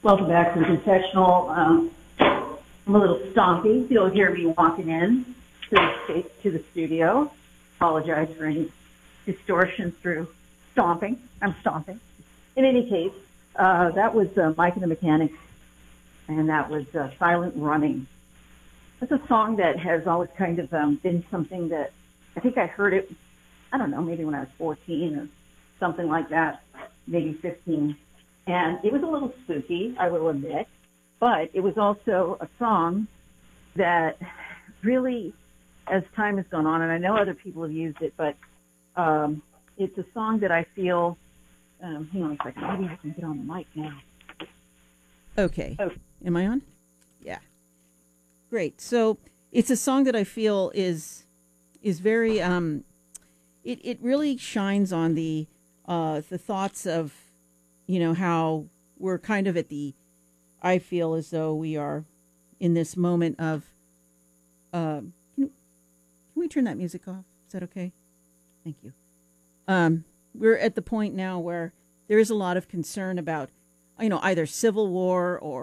Welcome back to the confessional. I'm a little stompy. You'll hear me walking in to the studio. Apologize for any distortion through stomping. I'm stomping. In any case, that was Mike and the Mechanics, and that was Silent Running. It's a song that has always kind of been something that I think I heard it, I don't know, maybe when I was 14 or something like that, maybe 15. And it was a little spooky, I will admit, but it was also a song that really, as time has gone on, and I know other people have used it, but it's a song that I feel, hang on a second, maybe I can get on the mic now. Okay. Oh. Am I on? Yeah. Great. So it's a song that I feel is very, it really shines on the thoughts of, how we're kind of I feel as though we are in this moment of, can we turn that music off? Is that okay? Thank you. We're at the point now where there is a lot of concern about, either civil war or